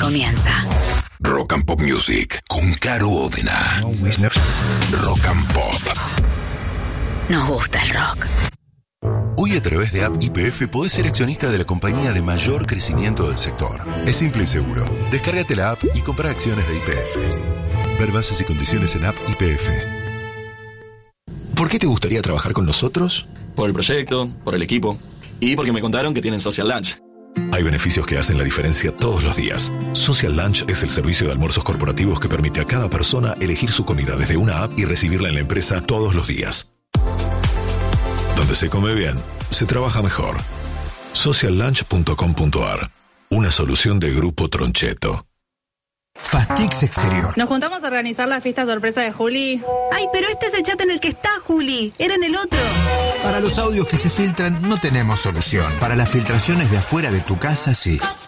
comienza. Rock and Pop Music con Caro Ódena. Rock and Pop. Nos gusta el rock. Hoy a través de App YPF podés ser accionista de la compañía de mayor crecimiento del sector. Es simple y seguro. Descárgate la app y compra acciones de YPF. Ver bases y condiciones en App YPF. ¿Por qué te gustaría trabajar con nosotros? Por el proyecto, por el equipo y porque me contaron que tienen Social Lunch. Hay beneficios que hacen la diferencia todos los días. Social Lunch es el servicio de almuerzos corporativos que permite a cada persona elegir su comida desde una app y recibirla en la empresa todos los días. Donde se come bien, se trabaja mejor. Sociallunch.com.ar. Una solución de Grupo Troncheto. Fastix Exterior. Nos juntamos a organizar la fiesta sorpresa de Juli. Ay, pero este es el chat en el que está Juli. Era en el otro. Para los audios que se filtran no tenemos solución. Para las filtraciones de afuera de tu casa, sí.